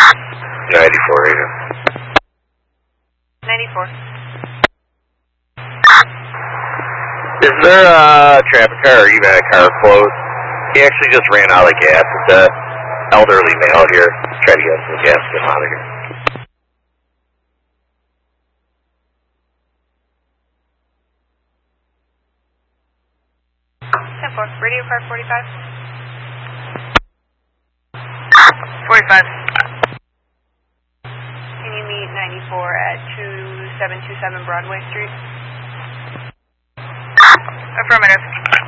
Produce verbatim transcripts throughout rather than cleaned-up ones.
ninety-four radio. ninety-four. Is there a traffic car or evac car close? He actually just ran out of gas. It's an elderly male here. Try to get some gas, get him out of here. ten four. Radio car forty-five. forty-five. Can you meet ninety-four at two seven two seven Broadway Street? Affirmative.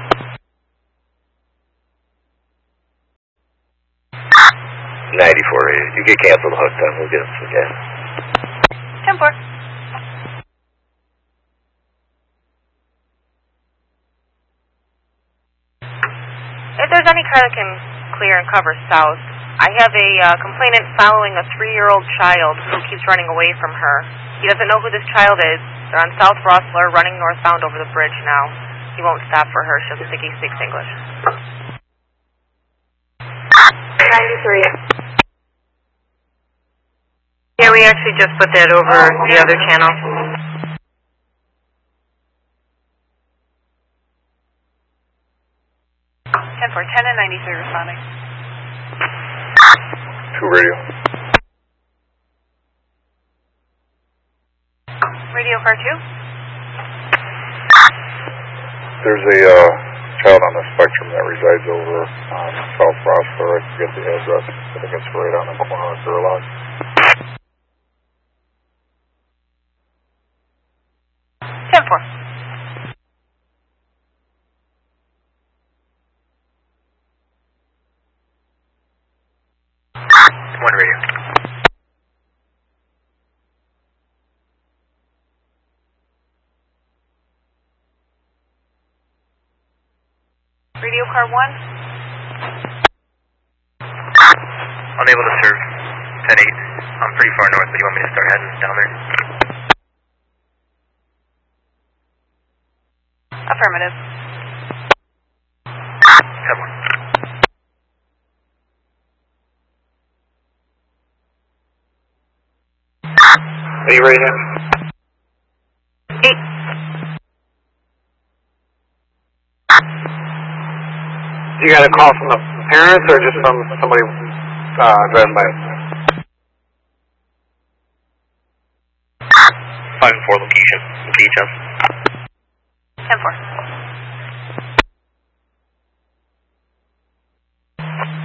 ninety-four radio. You can cancel the hook time. We'll get him some gas. ten four. If there's any car that can clear and cover south, I have a uh, complainant following a three-year-old child who keeps running away from her. He doesn't know who this child is. They're on South Rossler, running northbound over the bridge now. He won't stop for her. She doesn't think he speaks English. ninety-three. Yeah, we actually just put that over the other channel. ten four, ten and ninety-three responding. Two radio. Radio car two. There's a uh, child on the spectrum that resides over on South Rossler. I forget the address. I think it's right on the corner of Gerlach. ten four. One radio. Radio car one. Unable to serve. ten eight. I'm pretty far north, but you want me to start heading down there? Affirmative. ten one. Are you ready now? Eight. You got a call from the parents or just from somebody uh, driving by? five four location. P H S. ten four.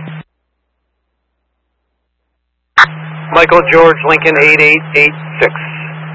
Michael George Lincoln eight eight eight six.